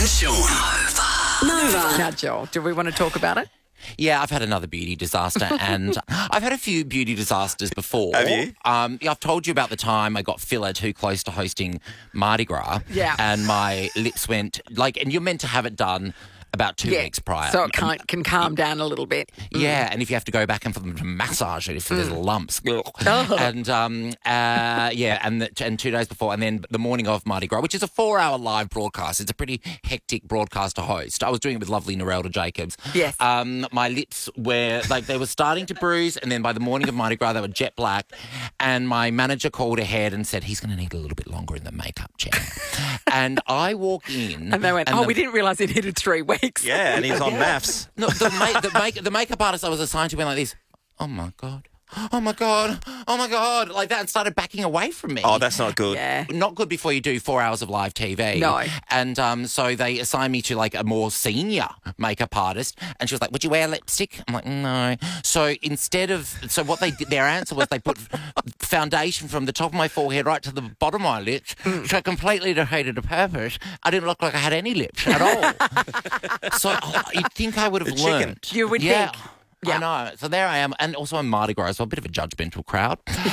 Sean. Nova. Now, Joel, do we want to talk about it? Yeah, I've had another beauty disaster, and I've had a few beauty disasters before. Have you? Yeah, I've told you about the time I got filler too close to hosting Mardi Gras. Yeah. And my lips went, and you're meant to have it done about 2 weeks prior. So it can calm down a little bit. Yeah, and if you have to go back and for them to massage it if there's lumps. And, and 2 days before, and then the morning of Mardi Gras, which is a 4-hour live broadcast. It's a pretty hectic broadcast to host. I was doing it with lovely Narelda Jacobs. Yes. My lips were, they were starting to bruise, and then by the morning of Mardi Gras, they were jet black. And my manager called ahead and said, he's going to need a little bit longer in the makeup chair. And I walk in. And they went, we didn't realise it needed 3 weeks. Yeah, and he's on maths. No, the makeup artist I was assigned to went like this. Oh my God. Oh my God. Oh my God. Like that, and started backing away from me. Oh, that's not good. Yeah. Not good before you do 4 hours of live TV. No. And so they assigned me to like a more senior makeup artist, and she was like, "Would you wear lipstick?" I'm like, "No." So what they did, their answer was they put foundation from the top of my forehead right to the bottom of my lips, so completely defeated the purpose. I didn't look like I had any lips at all. So you'd think I would have learned. You would think. Yeah. I know. So there I am. And also I'm Mardi Gras, so a bit of a judgmental crowd.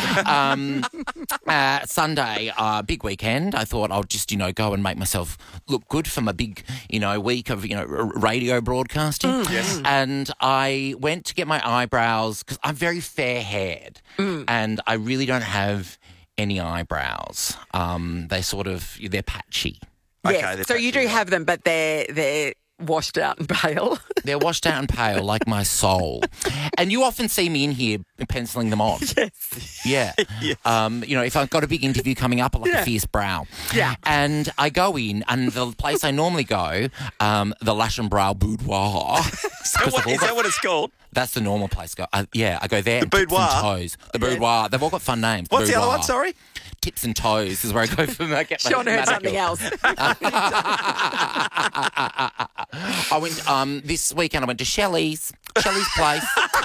Sunday, big weekend. I thought I'll just, go and make myself look good for my big, week of, radio broadcasting. Yes. And I went to get my eyebrows, because I'm very fair-haired. And I really don't have any eyebrows. They're patchy. Yes. Okay, So you do have them, but they're washed out and pale. They're washed out and pale like my soul. And you often see me in here penciling them on. Yes. Yeah. Yes. If I've got a big interview coming up, I like a fierce brow. Yeah. And I go in, and the place I normally go, the Lash and Brow Boudoir. Is that what it's called? That's the normal place. I go there. The Tips Boudoir? and Toes. The Boudoir. They've all got fun names. What's the other Boudoir. one, sorry? Tips and Toes is where I go for my Sean heard something else. I went this weekend. I went to Shelley's place.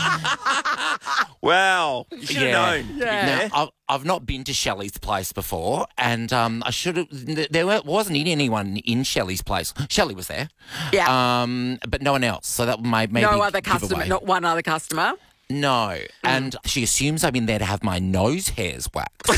Wow. You should have known. Yeah. Now, I've not been to Shelley's place before, and I should have. There wasn't anyone in Shelley's place. Shelley was there, but no one else. So that maybe No other customer, not one other customer. No, and she assumes I'm in there to have my nose hairs waxed.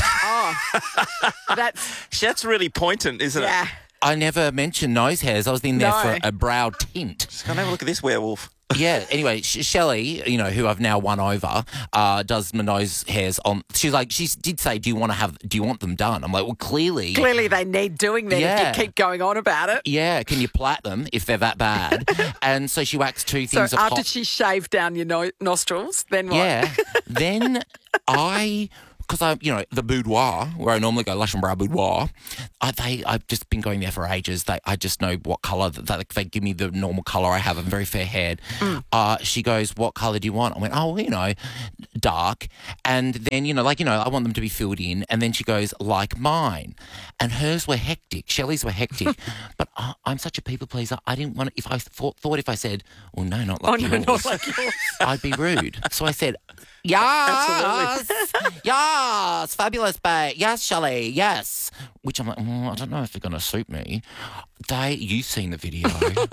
That's really poignant, isn't it? yeah. I never mentioned nose hairs. I was in there for a brow tint. Just go and have a look at this werewolf. Yeah. Anyway, Shelley, who I've now won over, does my nose hairs on. She did say, "Do you want them done?" I'm like, well, clearly they need doing then if you keep going on about it. Yeah. Can you plait them if they're that bad? And so she waxed 2 things. So after she shaved down your nostrils, then what? Yeah. Then because the boudoir, where I normally go, Lash and Brow Boudoir, I've just been going there for ages. I just know what colour. They give me the normal colour I have. I'm very fair-haired. She goes, what colour do you want? I went, dark. And then, I want them to be filled in. And then she goes, like mine. And hers were hectic. Shelley's were hectic. But I'm such a people pleaser. I didn't want to, if I thought if I said, well, no, not like yours. No, not like yours. I'd be rude. So I said, yes, yes, fabulous, babe. Yes, Shelley, yes. Which I'm like, I don't know if they're going to suit me. You've seen the video.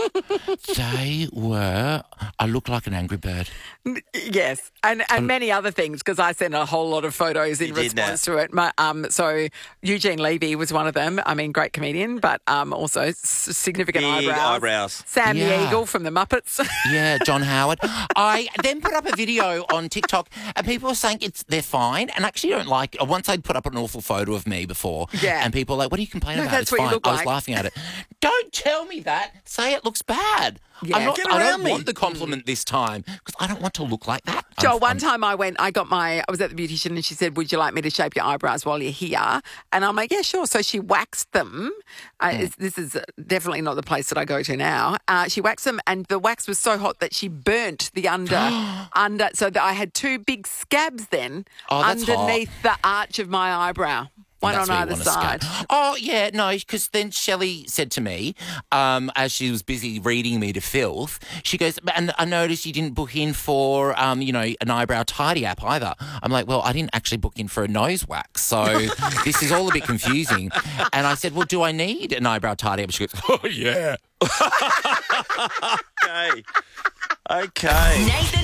I look like an angry bird. Yes, and many other things, because I sent a whole lot of photos in response to it. So Eugene Levy was one of them. I mean, great comedian, but also significant Big eyebrows. Sam the Eagle from the Muppets. Yeah, John Howard. I then put up a video on TikTok, and people were saying they're fine, and actually don't like. Once I'd put up an awful photo of me before, and people were like, "What are you complaining about? That's It's what you fine." look I was like. laughing at it. Don't tell me that. Say it looks bad. Yeah. I Get don't around me. want the compliment this time because I don't want to look like that. Joel, one time I was at the beautician and she said, would you like me to shape your eyebrows while you're here? And I'm like, yeah, sure. So she waxed them. This is definitely not the place that I go to now. She waxed them and the wax was so hot that she burnt the under, so that I had 2 big scabs then Oh, that's underneath the arch of my eyebrow. One That's on where you either wanna side. skate. Oh, yeah, no, because then Shelley said to me, as she was busy reading me to filth, she goes, and I noticed you didn't book in for, an eyebrow tidy up either. I'm like, well, I didn't actually book in for a nose wax, so this is all a bit confusing. And I said, well, do I need an eyebrow tidy up? She goes, oh, yeah. Okay. Okay. Nathan